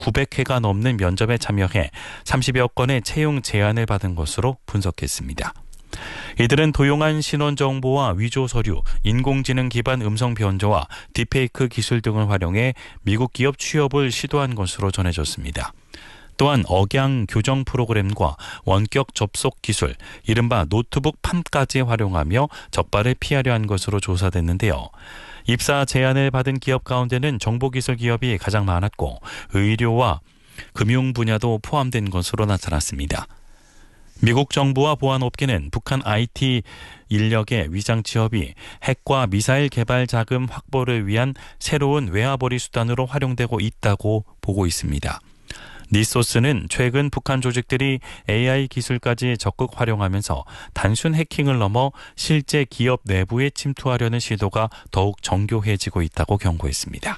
900회가 넘는 면접에 참여해 30여 건의 채용 제안을 받은 것으로 분석했습니다. 이들은 도용한 신원 정보와 위조 서류, 인공지능 기반 음성 변조와 딥페이크 기술 등을 활용해 미국 기업 취업을 시도한 것으로 전해졌습니다. 또한 억양 교정 프로그램과 원격 접속 기술, 이른바 노트북 팜까지 활용하며 적발을 피하려 한 것으로 조사됐는데요. 입사 제안을 받은 기업 가운데는 정보기술 기업이 가장 많았고 의료와 금융 분야도 포함된 것으로 나타났습니다. 미국 정부와 보안업계는 북한 IT 인력의 위장 취업이 핵과 미사일 개발 자금 확보를 위한 새로운 외화벌이 수단으로 활용되고 있다고 보고 있습니다. 니소스는 최근 북한 조직들이 AI 기술까지 적극 활용하면서 단순 해킹을 넘어 실제 기업 내부에 침투하려는 시도가 더욱 정교해지고 있다고 경고했습니다.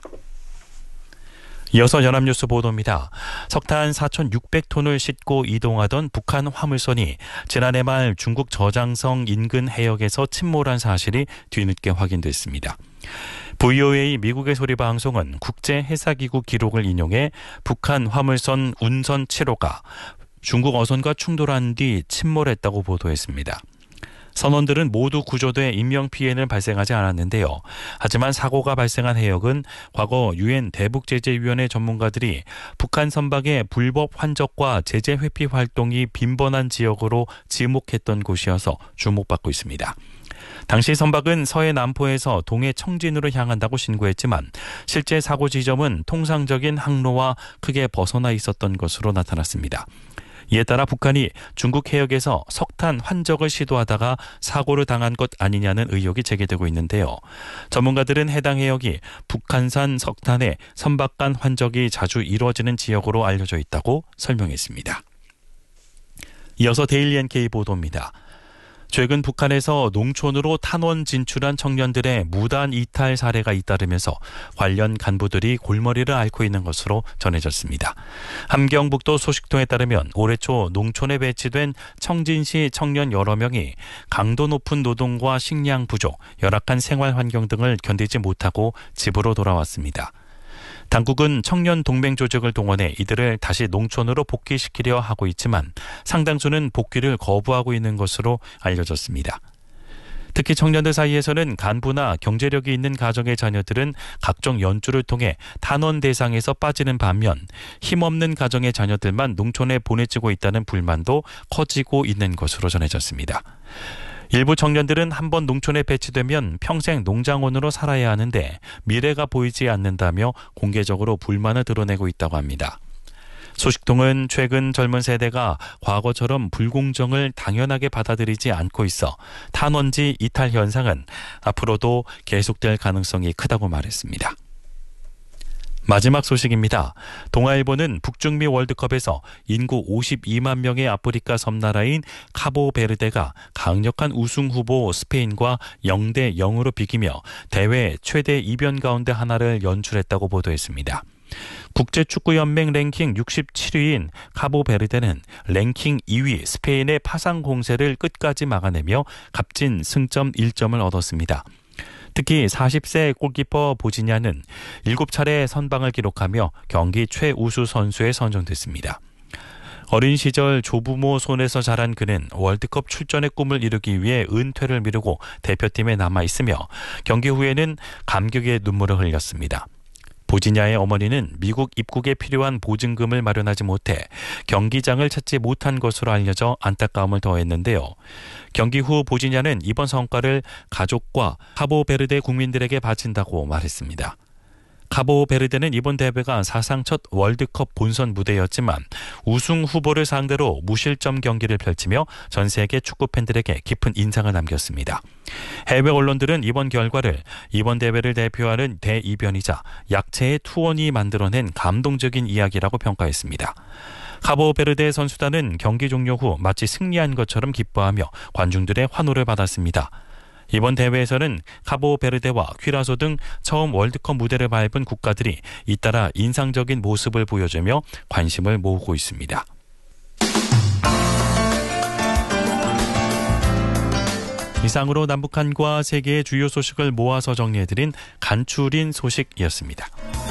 이어서 연합뉴스 보도입니다. 석탄 4,600톤을 싣고 이동하던 북한 화물선이 지난해 말 중국 저장성 인근 해역에서 침몰한 사실이 뒤늦게 확인됐습니다. VOA 미국의 소리 방송은 국제해사기구 기록을 인용해 북한 화물선 운선 7호가 중국 어선과 충돌한 뒤 침몰했다고 보도했습니다. 선원들은 모두 구조돼 인명피해는 발생하지 않았는데요. 하지만 사고가 발생한 해역은 과거 유엔 대북제재위원회 전문가들이 북한 선박의 불법 환적과 제재 회피 활동이 빈번한 지역으로 지목했던 곳이어서 주목받고 있습니다. 당시 선박은 서해 남포에서 동해 청진으로 향한다고 신고했지만 실제 사고 지점은 통상적인 항로와 크게 벗어나 있었던 것으로 나타났습니다. 이에 따라 북한이 중국 해역에서 석탄 환적을 시도하다가 사고를 당한 것 아니냐는 의혹이 제기되고 있는데요. 전문가들은 해당 해역이 북한산 석탄의 선박 간 환적이 자주 이루어지는 지역으로 알려져 있다고 설명했습니다. 이어서 데일리 NK 보도입니다. 최근 북한에서 농촌으로 탄원 진출한 청년들의 무단 이탈 사례가 잇따르면서 관련 간부들이 골머리를 앓고 있는 것으로 전해졌습니다. 함경북도 소식통에 따르면 올해 초 농촌에 배치된 청진시 청년 여러 명이 강도 높은 노동과 식량 부족, 열악한 생활 환경 등을 견디지 못하고 집으로 돌아왔습니다. 당국은 청년 동맹 조직을 동원해 이들을 다시 농촌으로 복귀시키려 하고 있지만 상당수는 복귀를 거부하고 있는 것으로 알려졌습니다. 특히 청년들 사이에서는 간부나 경제력이 있는 가정의 자녀들은 각종 연주를 통해 탄원 대상에서 빠지는 반면 힘없는 가정의 자녀들만 농촌에 보내지고 있다는 불만도 커지고 있는 것으로 전해졌습니다. 일부 청년들은 한번 농촌에 배치되면 평생 농장원으로 살아야 하는데 미래가 보이지 않는다며 공개적으로 불만을 드러내고 있다고 합니다. 소식통은 최근 젊은 세대가 과거처럼 불공정을 당연하게 받아들이지 않고 있어 탄원지 이탈 현상은 앞으로도 계속될 가능성이 크다고 말했습니다. 마지막 소식입니다. 동아일보는 북중미 월드컵에서 인구 52만 명의 아프리카 섬나라인 카보베르데가 강력한 우승 후보 스페인과 0대 0으로 비기며 대회 최대 이변 가운데 하나를 연출했다고 보도했습니다. 국제축구연맹 랭킹 67위인 카보베르데는 랭킹 2위 스페인의 파상 공세를 끝까지 막아내며 값진 승점 1점을 얻었습니다. 특히 40세 골키퍼 보지냐는 7차례 선방을 기록하며 경기 최우수 선수에 선정됐습니다. 어린 시절 조부모 손에서 자란 그는 월드컵 출전의 꿈을 이루기 위해 은퇴를 미루고 대표팀에 남아있으며 경기 후에는 감격의 눈물을 흘렸습니다. 보지냐의 어머니는 미국 입국에 필요한 보증금을 마련하지 못해 경기장을 찾지 못한 것으로 알려져 안타까움을 더했는데요. 경기 후 보지냐는 이번 성과를 가족과 카보베르데 국민들에게 바친다고 말했습니다. 카보베르데는 이번 대회가 사상 첫 월드컵 본선 무대였지만 우승 후보를 상대로 무실점 경기를 펼치며 전 세계 축구 팬들에게 깊은 인상을 남겼습니다. 해외 언론들은 이번 결과를 이번 대회를 대표하는 대이변이자 약체의 투혼이 만들어낸 감동적인 이야기라고 평가했습니다. 카보베르데 선수단은 경기 종료 후 마치 승리한 것처럼 기뻐하며 관중들의 환호를 받았습니다. 이번 대회에서는 카보베르데와 퀴라소 등 처음 월드컵 무대를 밟은 국가들이 잇따라 인상적인 모습을 보여주며 관심을 모으고 있습니다. 이상으로 남북한과 세계의 주요 소식을 모아서 정리해드린 간추린 소식이었습니다.